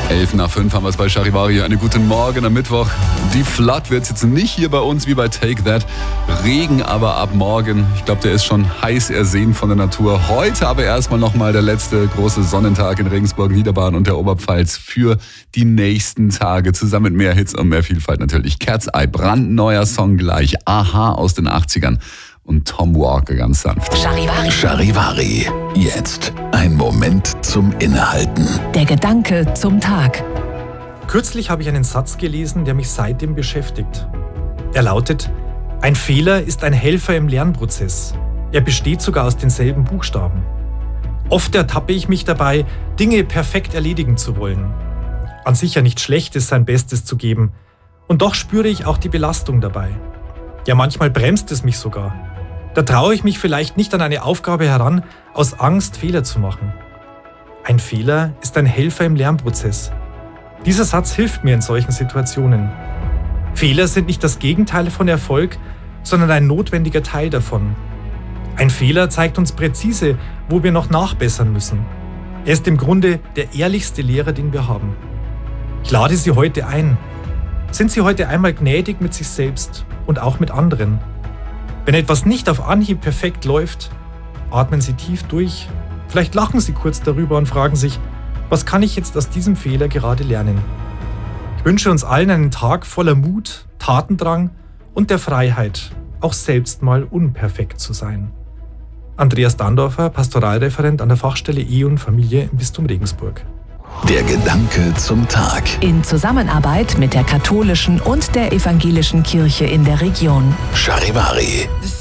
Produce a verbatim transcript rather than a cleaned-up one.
Elf nach fünf haben wir es bei Charivari. Einen guten Morgen am Mittwoch. Die Flood wird jetzt nicht hier bei uns wie bei Take That. Regen aber ab morgen. Ich glaube, der ist schon heiß ersehen von der Natur. Heute aber erstmal nochmal der letzte große Sonnentag in Regensburg, Niederbayern und der Oberpfalz für die nächsten Tage. Zusammen mit mehr Hits und mehr Vielfalt natürlich. Cat's Eye, brandneuer Song gleich. Aha aus den achtzigern. Und Tom Walker ganz sanft. Charivari. Charivari. Jetzt ein Moment zum Innehalten. Der Gedanke zum Tag. Kürzlich habe ich einen Satz gelesen, der mich seitdem beschäftigt. Er lautet: Ein Fehler ist ein Helfer im Lernprozess. Er besteht sogar aus denselben Buchstaben. Oft ertappe ich mich dabei, Dinge perfekt erledigen zu wollen. An sich ja nicht schlecht ist, sein Bestes zu geben. Und doch spüre ich auch die Belastung dabei. Ja, manchmal bremst es mich sogar. Da traue ich mich vielleicht nicht an eine Aufgabe heran, aus Angst, Fehler zu machen. Ein Fehler ist ein Helfer im Lernprozess. Dieser Satz hilft mir in solchen Situationen. Fehler sind nicht das Gegenteil von Erfolg, sondern ein notwendiger Teil davon. Ein Fehler zeigt uns präzise, wo wir noch nachbessern müssen. Er ist im Grunde der ehrlichste Lehrer, den wir haben. Ich lade Sie heute ein. Sind Sie heute einmal gnädig mit sich selbst und auch mit anderen? Wenn etwas nicht auf Anhieb perfekt läuft, atmen Sie tief durch. Vielleicht lachen Sie kurz darüber und fragen sich, was kann ich jetzt aus diesem Fehler gerade lernen? Ich wünsche uns allen einen Tag voller Mut, Tatendrang und der Freiheit, auch selbst mal unperfekt zu sein. Andreas Dandorfer, Pastoralreferent an der Fachstelle Ehe und Familie im Bistum Regensburg. Der Gedanke zum Tag. In Zusammenarbeit mit der katholischen und der evangelischen Kirche in der Region. Charivari.